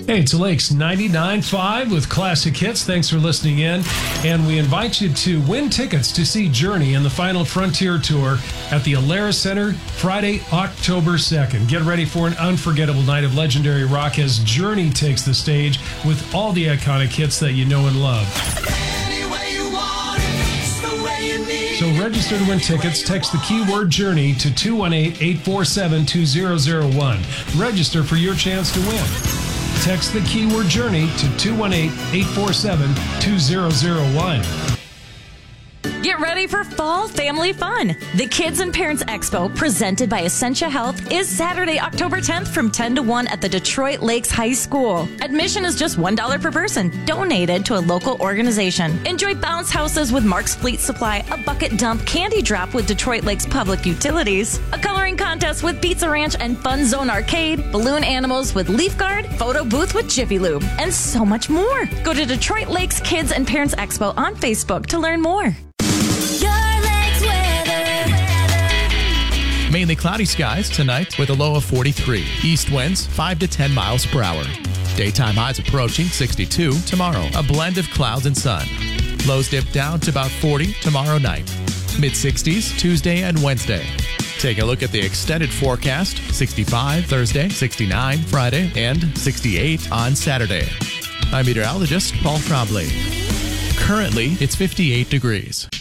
Hey, it's Lakes 99.5 with classic hits. Thanks for listening in. And we invite you to win tickets to see Journey in the Final Frontier Tour at the Alara Center Friday, October 2nd. Get ready for an unforgettable night of legendary rock as Journey takes the stage with all the iconic hits that you know and love. So register to win tickets. Text the keyword Journey to 218-847-2001. Register for your chance to win. Text the keyword Journey to 218-847-2001. Get ready for fall family fun. The Kids and Parents Expo, presented by Essentia Health, is Saturday, October 10th from 10 to 1 at the Detroit Lakes High School. Admission is just $1 per person, donated to a local organization. Enjoy bounce houses with Mark's Fleet Supply, a bucket dump candy drop with Detroit Lakes Public Utilities, a coloring contest with Pizza Ranch and Fun Zone Arcade, balloon animals with Leaf Guard, photo booth with Jiffy Lube, and so much more. Go to Detroit Lakes Kids and Parents Expo on Facebook to learn more. Mainly cloudy skies tonight with a low of 43. East winds 5 to 10 miles per hour. Daytime highs approaching 62 tomorrow. A blend of clouds and sun. Lows dip down to about 40 tomorrow night. Mid-60s Tuesday and Wednesday. Take a look at the extended forecast. 65 Thursday, 69 Friday, and 68 on Saturday. I'm meteorologist Paul Trombley. Currently, it's 58 degrees.